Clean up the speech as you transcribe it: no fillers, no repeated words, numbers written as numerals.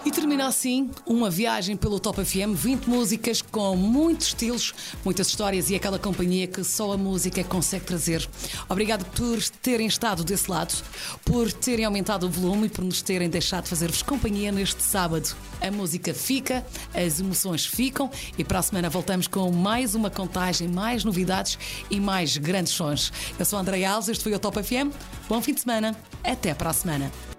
E termina assim uma viagem pelo Top FM, 20 músicas com muitos estilos, muitas histórias e aquela companhia que só a música consegue trazer. Obrigado por terem estado desse lado, por terem aumentado o volume e por nos terem deixado fazer-vos companhia neste sábado. A música fica, as emoções ficam e para a semana voltamos com mais uma contagem, mais novidades e mais grandes sons. Eu sou a Andreia Alves, este foi o Top FM. Bom fim de semana, até para a semana.